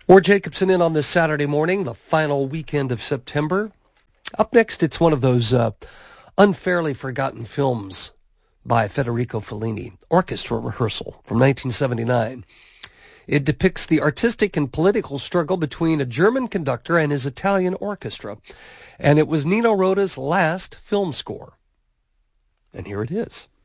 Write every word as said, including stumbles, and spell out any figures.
Ward Jacobson in on this Saturday morning, the final weekend of September. Up next, it's one of those uh, unfairly forgotten films by Federico Fellini, Orchestra Rehearsal from nineteen seventy-nine. It depicts the artistic and political struggle between a German conductor and his Italian orchestra, and it was Nino Rota's last film score. And here it is.